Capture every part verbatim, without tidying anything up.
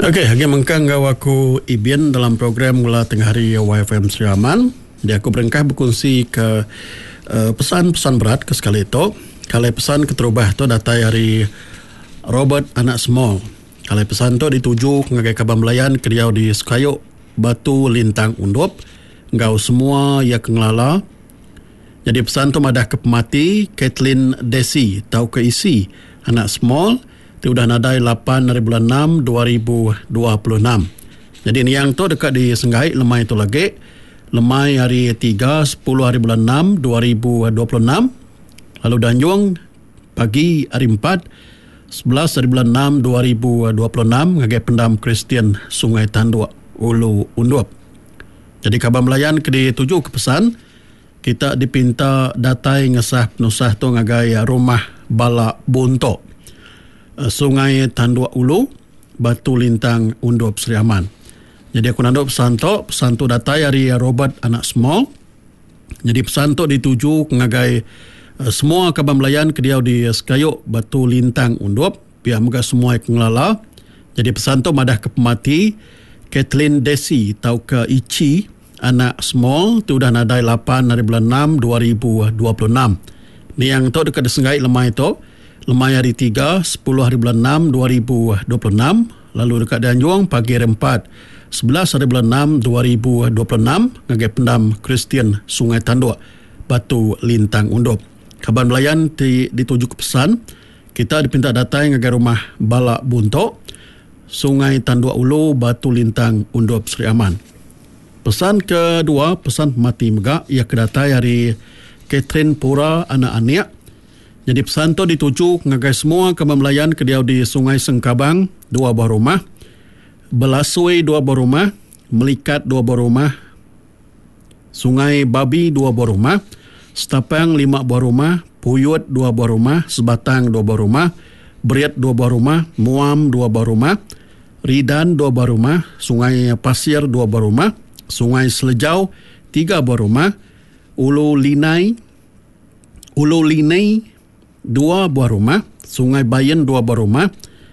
Okey, hanya mengkang aku Ibian dalam program Mula Tengah Hari Y F M Sri Aman. Jadi aku berengkah berkongsi ke uh, pesan-pesan berat ke sekali itu. Kalau pesan keterubah tu datai dari Robert anak small. Kalau pesan tu dituju ngagai Kabang Melayan ke dia di Sukayuk Batu Lintang Undup. Engkau semua ya kengelala. Jadi pesan tu madah ke pemati Kathleen Desi tau ke isi anak small. Itu dah nadai lapan hari bulan enam dua ribu dua puluh enam. Jadi ni yang tu dekat di Sengai lemai tu lagi. Lemai hari tiga sepuluh hari bulan enam dua ribu dua puluh enam. Lalu Danjung pagi hari empat sebelas hari bulan enam dua ribu dua puluh enam ngagai pendam Kristian Sungai Tandua Ulu Undup. Jadi Kabang Melayan ke dituju ke pesan kita dipinta datai ngesah penusah tu ngagai rumah Bala Buntok Sungai Tandua Ulu Batu Lintang Undup Sri Aman. Jadi aku nanduk pesan tu pesan tu datai dari Robert anak small. Jadi pesan tu dituju ngagai uh, semua Kabang Melayan ke dia di Sukayuk Batu Lintang Undup pihak moga semua kengelala. Jadi pesan tu madah ke pemati Kathleen Desi tau ke Ichi anak small tu dah nadai lapan hari bulan enam dua ribu dua puluh enam. Ni yang tu dekat Sengai lemai tu lemai hari tiga sepuluh hari bulan enam dua ribu dua puluh enam. Lalu dekat Danjung pagi hari empat sebelas hari bulan enam dua ribu dua puluh enam ngagai pendam Kristian Sungai Tandua Batu Lintang Undup. Kabang Melayan di, dituju ke pesan kita dipinta datai ngagai rumah Bala Buntok Sungai Tandua Ulu Batu Lintang Undup Sri Aman. Pesan kedua pesan pemati megak ia kedatai hari Catherine Pura anak Aniak. Jadi pesan tu dituju ngagai semua Kabang Melayan ke dia di Sungai Sengkabang dua buah rumah, Belasui dua buah rumah, Melikat dua buah rumah, Sungai Babi dua buah rumah, Setapang lima buah rumah, Puyut dua buah rumah, Sebatang dua buah rumah, Beriat dua buah rumah, Muam dua buah rumah, Ridan dua buah rumah, Sungai Pasir dua buah rumah, Sungai Selejau tiga buah rumah, Ulu Linai Ulu Linai dua buah rumah, Sungai Bayen dua buah rumah,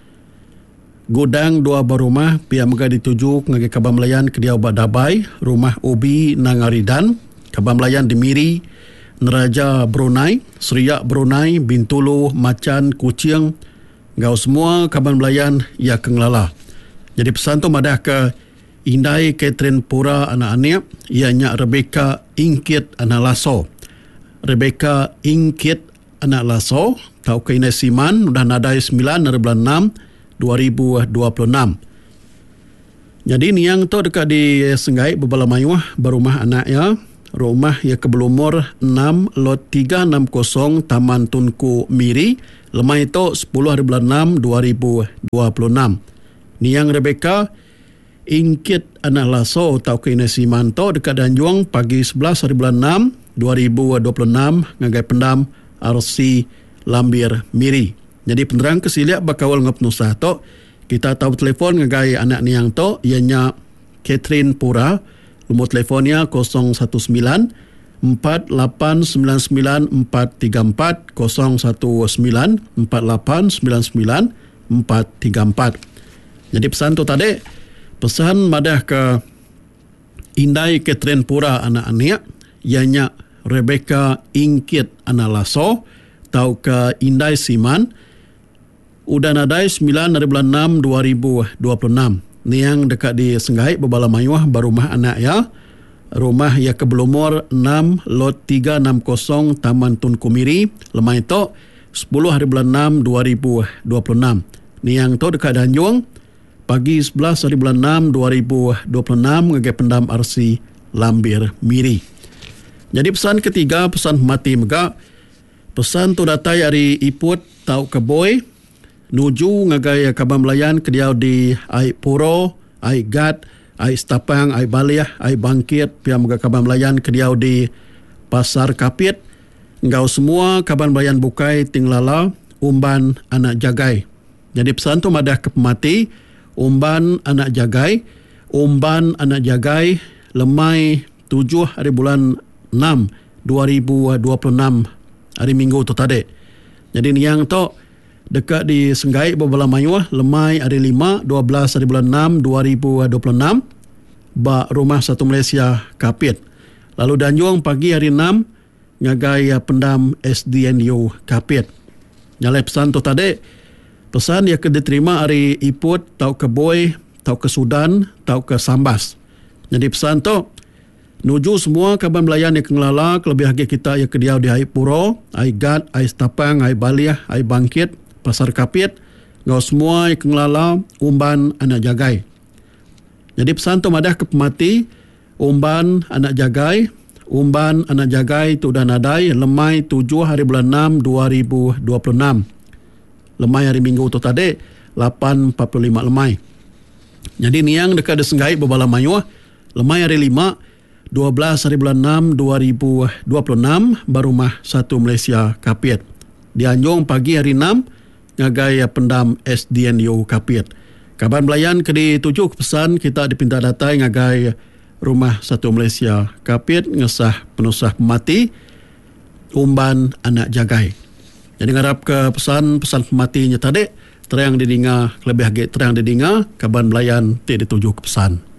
Gudang dua buah rumah, pihak moga dituju ngagai Kabang Melayan ke dia Dabai, rumah Ubi Nangaridan, Kabang Melayan di Miri, Neraja Brunei, Seriak Brunei, Bintulu, Macan, Kucing, ngau semua Kabang Melayan ya kengelala. Jadi pesan tu madah ke Indai Catherine Pura anak Aniak, ianya Rebecca Ingkit anak Laso. Rebecca Ingkit anak Laso tau ke Inai Siman udah nadai sembilan hari bulan enam dua ribu dua puluh enam. Jadi ni yang tu dekat di Sengai Bebala Mayuah berumah anaknya rumah ia ke berumur enam lot tiga enam kosong Taman Tunku Miri lemai itu sepuluh hari bulan enam dua ribu dua puluh enam. Ni yang Rebecca Ingkit anak Laso tau ke Inai Siman tu dekat Danjuang pagi sebelas hari bulan enam dua ribu dua puluh enam ngagai pendam R C Lambir Miri. Jadi penerang kesiliak bakawal ngapnusah to kita tahu telefon ngagai anak ni yang to ianya Catherine Pura. Nombor telefonnya kosong satu sembilan empat lapan sembilan sembilan empat tiga empat kosong satu sembilan empat lapan sembilan sembilan empat tiga empat. Jadi pesan tu tadi pesan madah ke Indai Catherine Pura anak Aniak ianya Rebecca Ingkit anak Laso tau ke Indai Siman udah nadai sembilan hari bulan enam dua ribu dua puluh enam. Ni yang dekat di Sengai Bebala Mayuah berumah anak ya. Rumah ia ke berumur enam lot tiga enam kosong Taman Tunku Miri lemai itu sepuluh hari bulan enam dua ribu dua puluh enam. Ni yang tu dekat Danjung pagi sebelas hari bulan enam dua ribu dua puluh enam ngagai pendam R C Lambir Miri. Jadi pesan ketiga pesan mati megak. Pesan tu datai dari Iput tau ke Boy nuju ngagai Kabang Melayan ke dia di Ai Puro, Ai Gat, Ai Setapang, Ai Baliah, Ai Bangkit, pihak moga Kabang Melayan ke dia di Pasar Kapit. Engkau semua Kabang Melayan bukai tinglala umban anak jagai. Jadi pesan tu madah ke pemati umban anak jagai, umban anak jagai lemai tujuh hari bulan enam dua ribu dua puluh enam hari Minggu tu tadi. Jadi ni yang tu dekat di Senggai Babala Mayuah, lemai hari lima, dua belas hari bulan enam, dua ribu dua puluh enam, ba Rumah Satu Malaysia Kapit. Lalu Danjung pagi hari enam, ngagai pendam S D N U Kapit. Nyalai pesan tu tadi, pesan yang diterima hari Iput, tau ke Boy, tau ke Sudan, tau ke Sambas. Jadi pesan tu, nuju semua kaban belayan yang kengelala, kelebih lagi kita yang kediau di Ai Puro, Ai Gad, Ai Setapang, Ai Baliah, Ai Bangkit, Pasar Kapit, ngau semua yang kengelala, umban anak jagai. Jadi pesan tu madah ke pemati, umban anak jagai, umban anak jagai tu dah nadai, lemai tujuh hari bulan enam, dua ribu dua puluh enam. Lemai hari Minggu tu tadi, lapan empat puluh lima lemai. Jadi ni yang dekat di Senggai Babala Mayuah, lemai hari lima, dua belas hari bulan enam, dua ribu dua puluh enam, Rumah Satu Malaysia Kapit. Di Anjung pagi hari enam, ngagai pendam S D N U Kapit. Kaban belayan ke di tujuh pesan kita dipinta datai ngagai Rumah Satu Malaysia Kapit, ngesah penusah pemati, umban anak jagai. Jadi ngarap ke pesan-pesan pematinya tadi, terang didinga, lebih lagi terang didinga, kaban belayan ti dituju ke pesan.